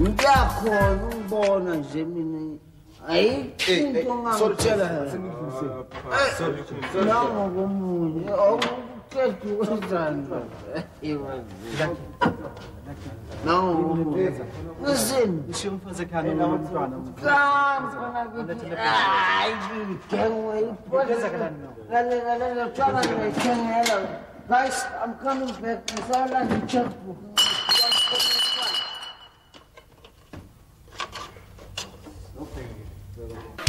ngiyakhona ukubona nje mina ayikho into ongangitshela nangokomunye awuqeda ukwenzani nangokomunye listen ngishiye umfazi ekhaya nomntwana hayi ngigengwe lalela tshwana ngiyithengela guys I'm coming back ngisala ngi-checkbook Okay.